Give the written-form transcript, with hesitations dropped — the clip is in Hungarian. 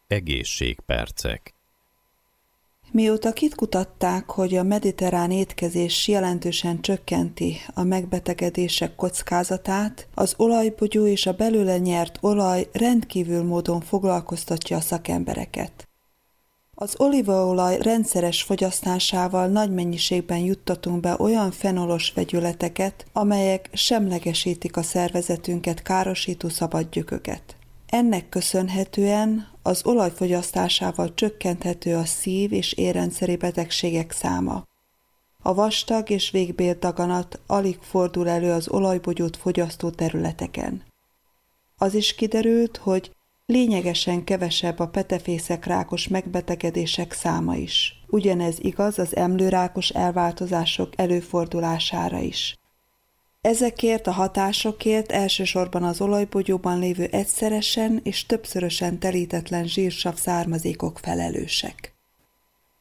Egészségpercek. Mióta kutatták, hogy a mediterrán étkezés jelentősen csökkenti a megbetegedések kockázatát, az olajbogyó és a belőle nyert olaj rendkívül módon foglalkoztatja a szakembereket. Az olívaolaj rendszeres fogyasztásával nagy mennyiségben juttatunk be olyan fenolos vegyületeket, amelyek semlegesítik a szervezetünket károsító szabadgyököket. Ennek köszönhetően az olaj fogyasztásával csökkenthető a szív- és érrendszeri betegségek száma. A vastag és végbéldaganat alig fordul elő az olajbogyót fogyasztó területeken. Az is kiderült, hogy lényegesen kevesebb a petefészekrákos megbetegedések száma is. Ugyanez igaz az emlőrákos elváltozások előfordulására is. Ezekért a hatásokért elsősorban az olajbogyóban lévő egyszeresen és többszörösen telítetlen zsírsav származékok felelősek.